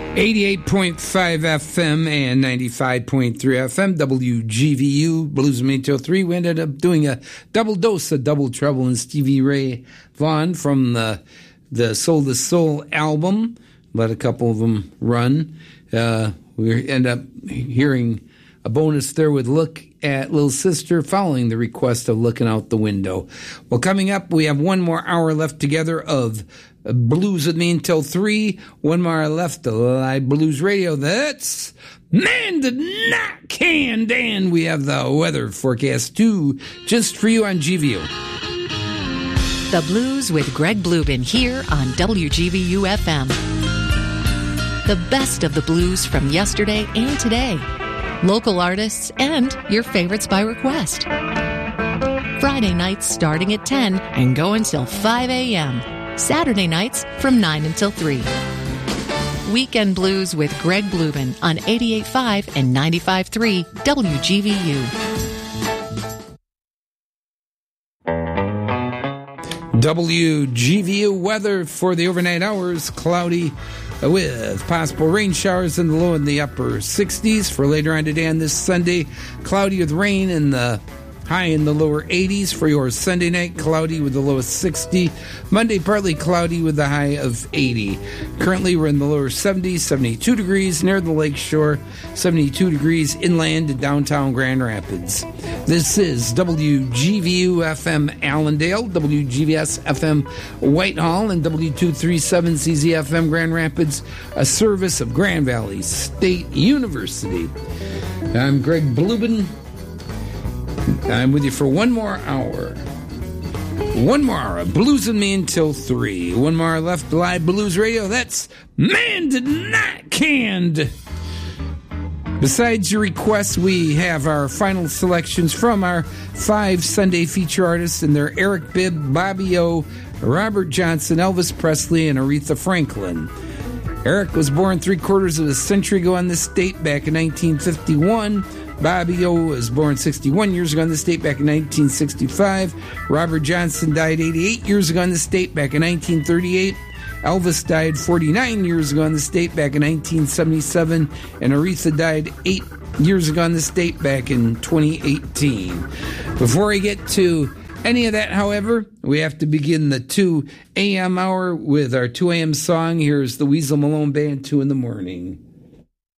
88.5 FM and 95.3 FM, WGVU, Blues Main Till 3. We ended up doing a double dose of Double Trouble and Stevie Ray Vaughan from the Soul to Soul album. Let a couple of them run. We end up hearing a bonus there with Look at Little Sister following the request of Looking Out the Window. Well, coming up, we have one more hour left together of Blues with Me until 3. 1 more left to Live Blues Radio. That's Man Did Not Can. And we have the weather forecast too, just for you on GVU. The Blues with Greg Bluebin here on WGVU FM. The best of the blues from yesterday and today. Local artists and your favorites by request. Friday nights starting at 10 and go until 5 a.m. Saturday nights from 9 until 3. Weekend Blues with Greg Bluebin on 88.5 and 95.3 WGVU. WGVU weather for the overnight hours, cloudy with possible rain showers in the low and the upper 60s. For later on today and this Sunday, cloudy with rain in the high in the lower 80s. For your Sunday night, cloudy with the lowest 60. Monday, partly cloudy with the high of 80. Currently, we're in the lower 70s, 72 degrees near the lake shore, 72 degrees inland in downtown Grand Rapids. This is WGVU FM Allendale, WGVS FM Whitehall, and W237 CZFM Grand Rapids, a service of Grand Valley State University. I'm Greg Bluebin. I'm with you for one more hour. One more hour of Blues with Me until 3. One more hour left, Live Blues Radio. That's Man Did Not Canned. Besides your requests, we have our final selections from our 5 Sunday feature artists, and they're Eric Bibb, Bobby O, Robert Johnson, Elvis Presley, and Aretha Franklin. Eric was born 3/4 of a century ago on this date back in 1951. Bobby O was born 61 years ago on this date back in 1965. Robert Johnson died 88 years ago on this date back in 1938. Elvis died 49 years ago on this date back in 1977. And Aretha died 8 years ago on this date back in 2018. Before we get to any of that, however, we have to begin the 2 a.m. hour with our 2 a.m. song. Here's the Weasel Malone Band, 2 in the morning.